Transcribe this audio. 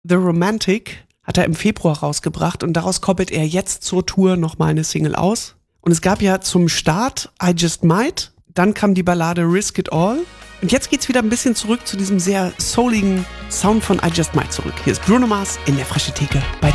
The Romantic hat er im Februar rausgebracht und daraus koppelt er jetzt zur Tour nochmal eine Single aus. Und es gab ja zum Start I Just Might, dann kam die Ballade Risk It All und jetzt geht's wieder ein bisschen zurück zu diesem sehr souligen Sound von I Just Might zurück. Hier ist Bruno Mars in der Frische Theke bei